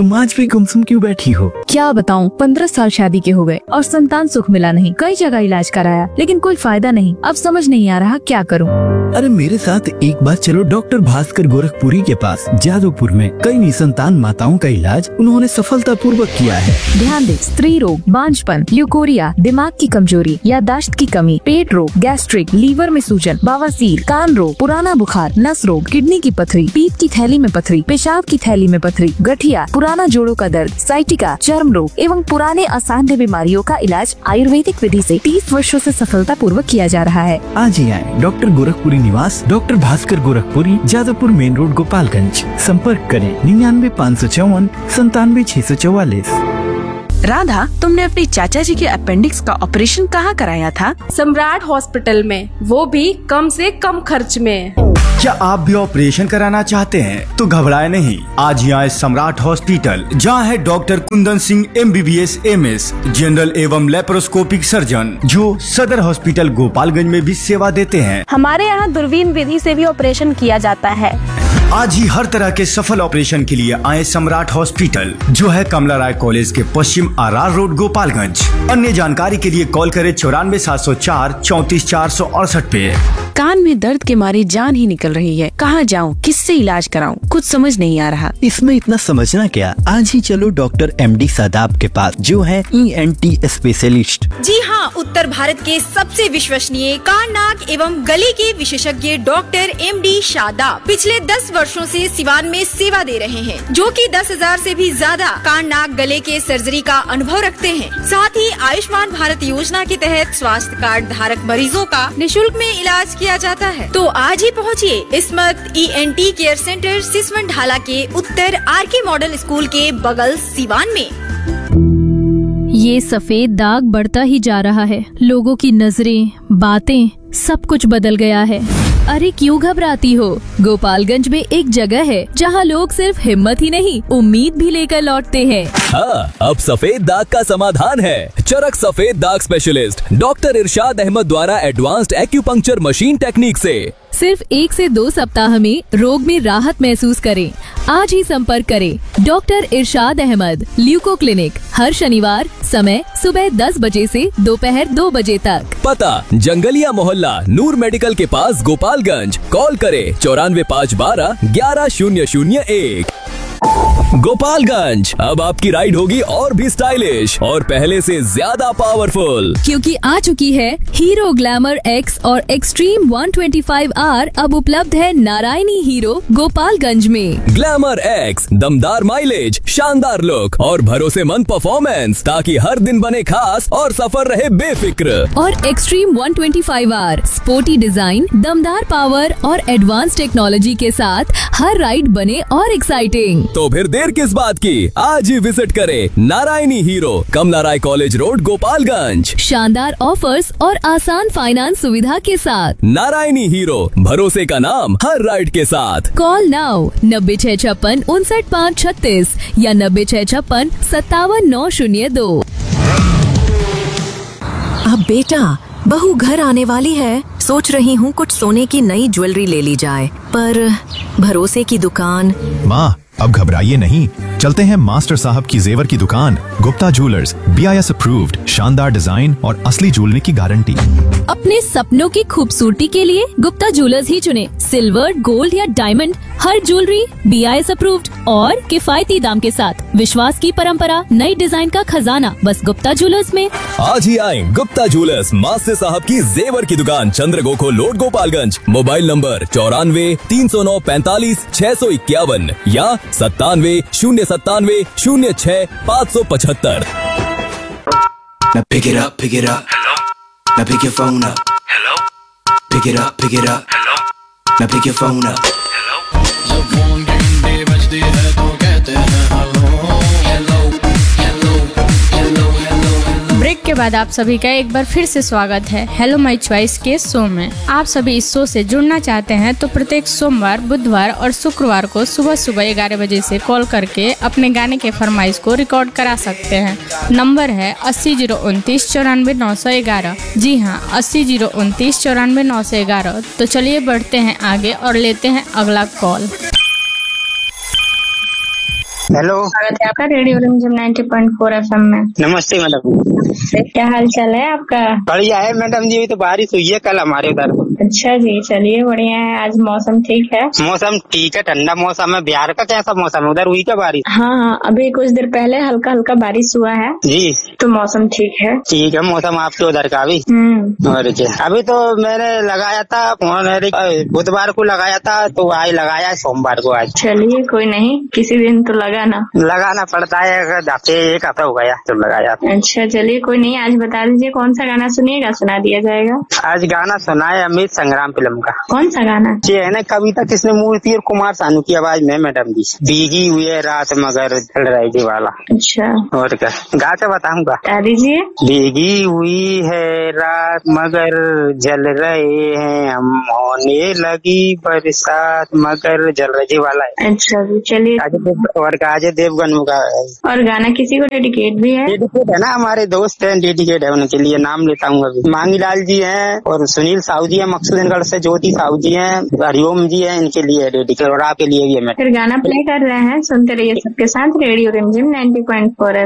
तुम आज भी गुमसुम क्यों बैठी हो? क्या बताऊं, 15 साल शादी के हो गए और संतान सुख मिला नहीं। कई जगह इलाज कराया लेकिन कोई फायदा नहीं। अब समझ नहीं आ रहा क्या करूं। अरे मेरे साथ एक बार चलो डॉक्टर भास्कर गोरखपुरी के पास। जादवपुर में कई निसंतान माताओं का इलाज उन्होंने सफलतापूर्वक किया है। ध्यान दे, स्त्री रोग, बांझपन, ल्यूकोरिया, दिमाग की कमजोरी, याददाश्त की कमी, पेट रोग, गैस्ट्रिक, लीवर में सूजन, बवासीर, कान रोग, पुराना बुखार, नस रोग, किडनी की पथरी, पीत की थैली में पथरी, पेशाब की थैली में पथरी, गठिया, पुराना जोड़ों का दर्द, साइटिका, चर्म रोग एवं पुराने असाध्य बीमारियों का इलाज आयुर्वेदिक विधि से 30 वर्षों से सफलतापूर्वक किया जा रहा है। आज ही आए डॉक्टर गोरखपुरी निवास, doctor Bhaskar Gorakhpuri, Jadavpur main road, Gopalganj. संपर्क करें 99 554 97 644। राधा, तुमने अपने चाचा जी के अपेंडिक्स का ऑपरेशन कहाँ कराया था? सम्राट हॉस्पिटल में, वो भी कम से कम खर्च में। क्या आप भी ऑपरेशन कराना चाहते हैं तो घबराए नहीं, आज ही आए सम्राट हॉस्पिटल, जहां है doctor Kundan Singh MBBS MS general एवं लेप्रोस्कोपिक सर्जन, जो सदर हॉस्पिटल गोपालगंज में भी सेवा देते हैं। हमारे यहाँ दूरबीन विधि से भी ऑपरेशन किया जाता है। आज ही हर तरह के सफल ऑपरेशन के लिए आए सम्राट हॉस्पिटल, जो है कमला राय कॉलेज के पश्चिम RR रोड, गोपालगंज। अन्य जानकारी के लिए कॉल करें 94 704 34 468 पे। कान में दर्द के मारे जान ही निकल रही है। कहाँ जाऊँ, किससे इलाज कराऊँ, कुछ समझ नहीं आ रहा। इसमें इतना समझना क्या, आज ही चलो डॉक्टर MD शादाब के पास, जो है ENT स्पेशलिस्ट। जी हाँ, उत्तर भारत के सबसे विश्वसनीय कान, नाक एवं गले के विशेषज्ञ डॉक्टर MD शादाब पिछले 10 वर्षों से सिवान में सेवा दे रहे हैं, जो कि 10,000 से भी ज्यादा कान, नाक, गले के सर्जरी का अनुभव रखते हैं। साथ ही आयुष्मान भारत योजना के तहत स्वास्थ्य कार्ड धारक मरीजों का निःशुल्क में इलाज किया जाता है। तो आज ही पहुँचिए Samarth ENT care centre, Siswan ढाला के उत्तर RK मॉडल स्कूल के बगल, सिवान में। ये सफेद दाग बढ़ता ही जा रहा है। लोगों की नजरें, बातें, सब कुछ बदल गया है। अरे क्यों घबराती हो? गोपालगंज में एक जगह है जहां लोग सिर्फ हिम्मत ही नहीं, उम्मीद भी लेकर लौटते हैं। हाँ, अब सफेद दाग का समाधान है। चरक सफेद दाग स्पेशलिस्ट डॉक्टर इरशाद अहमद द्वारा एडवांस्ड एक्यूपंक्चर मशीन टेक्निक से सिर्फ 1 से 2 सप्ताह में रोग में राहत महसूस करें। आज ही संपर्क करें डॉक्टर इरशाद अहमद, ल्यूको क्लिनिक, हर शनिवार, समय सुबह 10 बजे से दोपहर 2 बजे तक। पता जंगलिया मोहल्ला, नूर मेडिकल के पास, गोपालगंज। कॉल करें 94 512 11001। गोपालगंज, अब आपकी राइड होगी और भी स्टाइलिश और पहले से ज्यादा पावरफुल, क्योंकि आ चुकी है हीरो ग्लैमर X और एक्सट्रीम 125R। अब उपलब्ध है नारायणी हीरो गोपालगंज में। ग्लैमर X, दमदार माइलेज, शानदार लुक और भरोसेमंद परफॉर्मेंस, ताकि हर दिन बने खास और सफर रहे बेफिक्र। और एक्सट्रीम 125R, स्पोर्टी डिजाइन, दमदार पावर और एडवांस टेक्नोलॉजी के साथ हर राइड बने और एक्साइटिंग। तो फिर देर किस बात की, आज ही विजिट करें नारायणी हीरो, कमला राय कॉलेज रोड, गोपालगंज। शानदार ऑफर्स और आसान फाइनेंस सुविधा के साथ। नारायणी हीरो, भरोसे का नाम हर राइड के साथ। कॉल नाउ 9656 59536 या 9656 57 902। अब बेटा, बहू घर आने वाली है, सोच रही हूँ कुछ सोने की नई ज्वेलरी ले ली जाए, पर भरोसे की दुकान। माँ, अब घबराइए नहीं, चलते हैं मास्टर साहब की जेवर की दुकान, गुप्ता ज्वेलर्स, BIS अप्रूव्ड, शानदार डिजाइन और असली ज्वेलरी की गारंटी। अपने सपनों की खूबसूरती के लिए गुप्ता ज्वेलर्स ही चुने। सिल्वर, गोल्ड या डायमंड, हर ज्वेलरी BIS अप्रूव्ड और किफायती दाम के साथ। विश्वास की परंपरा, नई डिजाइन का खजाना, बस गुप्ता ज्वेलर्स में। आज ही आए गुप्ता ज्वेलर्स, मास्टर साहब की जेवर की दुकान, चंद्रगोखो रोड, गोपालगंज। मोबाइल नंबर 94 309 45 651 या 97 097 06 575। Now pick it up, pick it up. Hello. Now pick your phone up. Hello. Pick it up, pick it up. Hello. Now pick your phone up. Hello. जब phone घंटे बजती है तो कहते हैं hello hello hello hello hello. Break के बाद आप सभी का एक बार फिर से स्वागत है हेलो माय चॉइस के शो में। आप सभी इस शो से जुड़ना चाहते हैं तो प्रत्येक सोमवार, बुधवार और शुक्रवार को सुबह सुबह 11 बजे से कॉल करके अपने गाने के फरमाइश को रिकॉर्ड करा सकते हैं। नंबर है 80 029 94 911। जी हाँ, 80 029 94 911। तो चलिए बढ़ते हैं आगे और लेते हैं अगला कॉल। हेलो, स्वागत है आपका रेडियो रिमझिम 90.4 FM में। नमस्ते मैडम। क्या हाल चाल है आपका? बढ़िया है मैडम जी, तो बारिश हुई है कल हमारे उधर। अच्छा जी, चलिए बढ़िया है। आज मौसम ठीक है? मौसम ठीक है, ठंडा मौसम है। बिहार का कैसा मौसम है? उधर हुई क्या बारिश? हाँ, अभी कुछ देर पहले हल्का हल्का बारिश हुआ है जी, तो मौसम ठीक है। ठीक है मौसम आपके उधर का भी। और क्या, अभी तो मैंने लगाया था फोन, बुधवार को लगाया था तो आज लगाया है सोमवार को। आज चलिए कोई नहीं, किसी दिन तो लगाना पड़ता है, एक हफ्ता हो गया तो लगाया। अच्छा चलिए कोई नहीं, आज बता दीजिए कौन सा गाना सुनिएगा, सुना दिया जाएगा। आज गाना सुना है अमित संग्राम फिल्म का। कौन सा गाना? ये है ना कविता कृष्णमूर्ति और कुमार सानू की आवाज में मैडम जी। भीगी हुई है रात मगर जल रही वाला। अच्छा, और क्या गा के बताऊंगा? बता दीजिए। भीगी हुई है रात मगर जल रहे हैं हम, होने लगी बरसात मगर जल रही वाला है। अच्छा जी, चलिए। और अजय देवगन का है। और गाना किसी को डेडिकेट भी है? डेडिकेट है ना, हमारे दोस्त हैं, डेडिकेट है उनके लिए। नाम लेता हूँ अभी। मांगीलाल जी हैं और सुनील साहू जी हैं, मकसूदनगढ़ से ज्योति साहू जी हैं, हरिओम जी हैं, इनके लिए डेडिकेट और आपके लिए भी है। फिर गाना प्ले कर रहे हैं, सुनते रहिए सबके साथ रेडियो रिमझिम 90.4